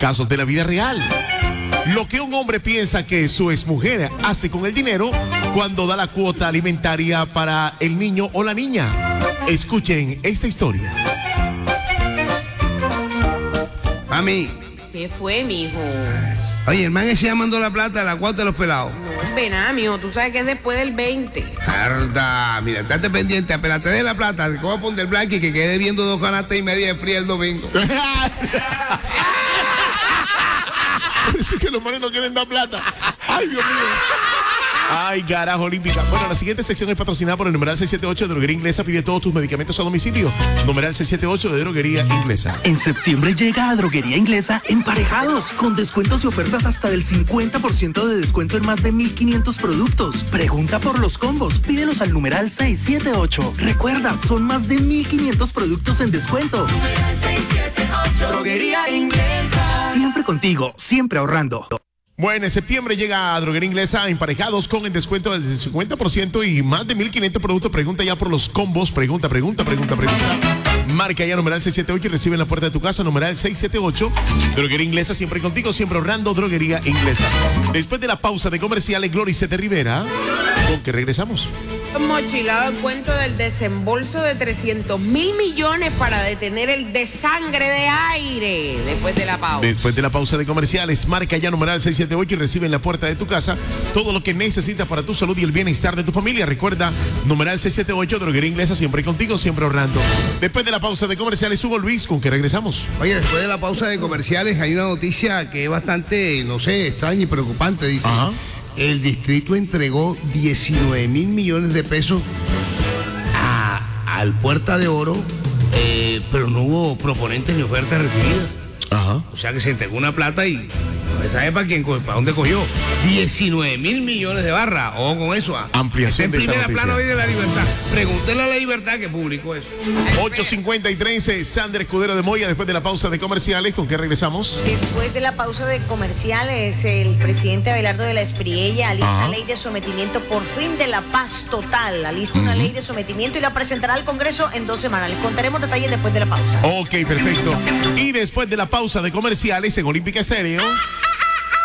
Casos de la vida real. Lo que un hombre piensa que su exmujer hace con el dinero cuando da la cuota alimentaria para el niño o la niña. Escuchen esta historia. Mami. ¿Qué fue, mijo? Oye, el man ese ya mandó la plata de la cuota de los pelados. No es pena, mijo. Tú sabes que es después del 20. Carda, mira, estate pendiente, apenas te dé la plata, te cojo a poner el blanco y que quede viendo 2 canastas y media de fría el domingo. Parece que los manes no quieren dar plata. Ay, Dios mío. Ay, carajo, olímpica. Bueno, la siguiente sección es patrocinada por el numeral 678 de Droguería Inglesa. Pide todos tus medicamentos a domicilio. Numeral 678 de Droguería Inglesa. En septiembre llega a Droguería Inglesa Emparejados, con descuentos y ofertas hasta del 50% de descuento en más de 1,500 productos. Pregunta por los combos, pídelos al numeral 678. Recuerda, son más de 1,500 productos en descuento. Numeral 678. Droguería Inglesa. Siempre contigo, siempre ahorrando. Bueno, en septiembre llega a Droguería Inglesa Emparejados con el descuento del 50% y más de 1,500 productos. Pregunta ya por los combos. Pregunta. Marca ya numeral 678 y recibe en la puerta de tu casa numeral 678. Droguería Inglesa, siempre contigo, siempre ahorrando. Droguería Inglesa. Después de la pausa de comerciales, Gloricete Rivera, ¿con qué regresamos? Mochilado el cuento del desembolso de 300.000 millones para detener el desangre de aire. Después de la pausa. Después de la pausa de comerciales, marca ya numeral 678 y recibe en la puerta de tu casa todo lo que necesitas para tu salud y el bienestar de tu familia. Recuerda, numeral 678, Droguería Inglesa, siempre contigo, siempre ahorrando. Después de la pausa de comerciales, Hugo Luis, ¿con qué regresamos? Oye, después de la pausa de comerciales hay una noticia que es bastante, no sé, extraña y preocupante. Dice, el distrito entregó 19,000 millones de pesos al Puerta de Oro, pero no hubo proponentes ni ofertas recibidas. Ajá. O sea que se entregó una plata y no se sabe para dónde cogió. 19,000 millones de barras. Ojo con eso. Ampliación está de esta en primera plana noticia. hoy de La Libertad. Pregúntele a La Libertad que publicó eso. 8:53, Sander Escudero de Moya, después de la pausa de comerciales, ¿con qué regresamos? Después de la pausa de comerciales, el presidente Abelardo de la Espriella alista ley de sometimiento por fin de la paz total. Alista una ley de sometimiento y la presentará al Congreso en 2 semanas. Les contaremos detalles después de la pausa. Ok, perfecto. Y después de la pausa de comerciales en Olímpica Estéreo.